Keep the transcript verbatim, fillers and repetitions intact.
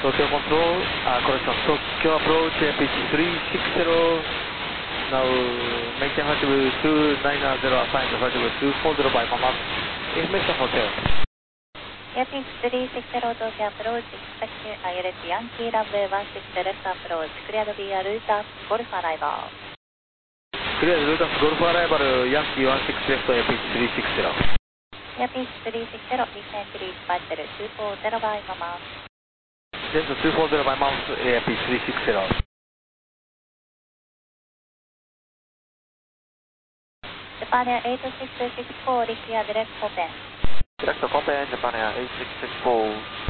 Tokyo Control, uh, correction, Tokyo approach A P H three six zero, now maintain altitude two nine zero, assigned altitude two four zero by Mama, information hotel. Airpin three six zero Tokyo approach, expect I L S Yankee runway one six left approach, cleared via Lutas, Golf arrival. Cleared Lutas, Golf arrival, Yankee one six left, A P H three six zero. Airpin three six zero, descent reach Vital two four zero by Mama. Delta two four zero by Mount, A P three six zero. Japan Air eight six six four, reach direct open. Direct open, Japan Air eight six six four.